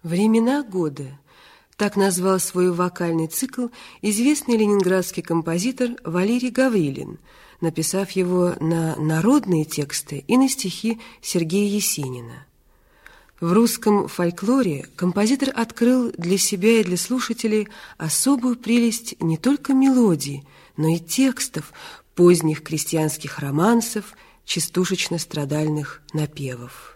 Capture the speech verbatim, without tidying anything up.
«Времена года» – так назвал свой вокальный цикл известный ленинградский композитор Валерий Гаврилин, написав его на народные тексты и на стихи Сергея Есенина. В русском фольклоре композитор открыл для себя и для слушателей особую прелесть не только мелодий, но и текстов поздних крестьянских романсов, частушечно-страдальных напевов.